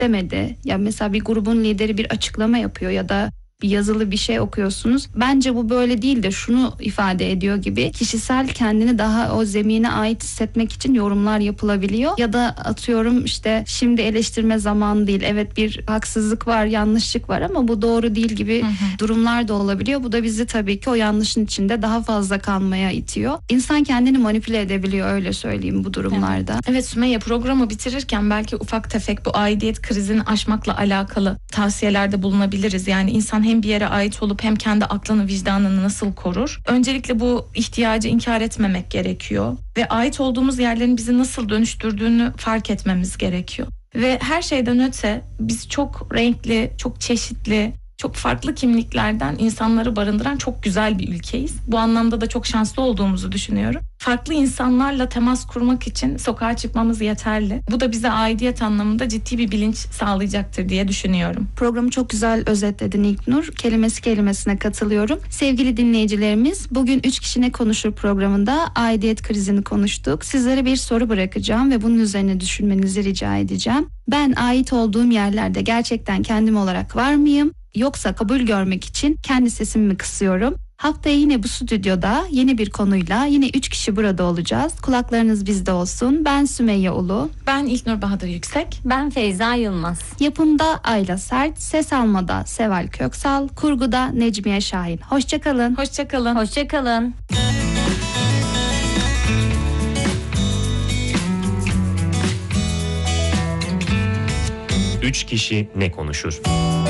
demedi. Ya mesela bir grubun lideri bir açıklama yapıyor ya da bir yazılı bir şey okuyorsunuz. Bence bu böyle değil de şunu ifade ediyor gibi, kişisel kendini daha o zemine ait hissetmek için yorumlar yapılabiliyor. Ya da atıyorum işte şimdi eleştirme zamanı değil. Evet bir haksızlık var, yanlışlık var ama bu doğru değil gibi durumlar da olabiliyor. Bu da bizi tabii ki o yanlışın içinde daha fazla kalmaya itiyor. İnsan kendini manipüle edebiliyor, öyle söyleyeyim bu durumlarda. Evet Sümeyye, programı bitirirken belki ufak tefek bu aidiyet krizini aşmakla alakalı tavsiyelerde bulunabiliriz. Yani insan hem bir yere ait olup hem kendi aklını, vicdanını nasıl korur? Öncelikle bu ihtiyacı inkar etmemek gerekiyor. Ve ait olduğumuz yerlerin bizi nasıl dönüştürdüğünü fark etmemiz gerekiyor. Ve her şeyden öte biz çok renkli, çok çeşitli, çok farklı kimliklerden insanları barındıran çok güzel bir ülkeyiz. Bu anlamda da çok şanslı olduğumuzu düşünüyorum. Farklı insanlarla temas kurmak için sokağa çıkmamız yeterli. Bu da bize aidiyet anlamında ciddi bir bilinç sağlayacaktır diye düşünüyorum. Programı çok güzel özetledin İlknur. Kelimesi kelimesine katılıyorum. Sevgili dinleyicilerimiz, bugün 3 Kişi Ne Konuşur programında aidiyet krizini konuştuk. Sizlere bir soru bırakacağım ve bunun üzerine düşünmenizi rica edeceğim. Ben ait olduğum yerlerde gerçekten kendim olarak var mıyım? Yoksa kabul görmek için kendi sesimi mi kısıyorum? Haftaya yine bu stüdyoda yeni bir konuyla yine 3 kişi burada olacağız. Kulaklarınız bizde olsun. Ben Sümeyye Ulu. Ben İlknur Bahadır Yüksek. Ben Feyza Yılmaz. Yapımda Ayla Sert, ses almada Seval Köksal, kurguda Necmiye Şahin. Hoşçakalın. Hoşçakalın. Hoşçakalın. 3 Kişi Ne Konuşur?